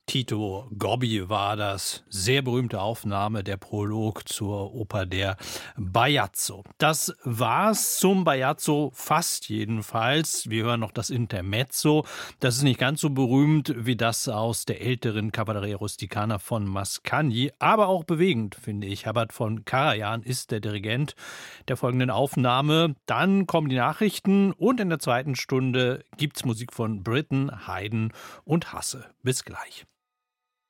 Tito Gobbi war das. Sehr berühmte Aufnahme, der Prolog zur Oper der Baiazzo. Das war's zum Baiazzo, fast jedenfalls. Wir hören noch das Intermezzo. Das ist nicht ganz so berühmt wie das aus der älteren Cavalleria Rusticana von Mascagni, aber auch bewegend, finde ich. Herbert von Karajan ist der Dirigent der folgenden Aufnahme. Dann kommen die Nachrichten und in der zweiten Stunde gibt's Musik von Britten, Haydn und Hasse. Bis gleich.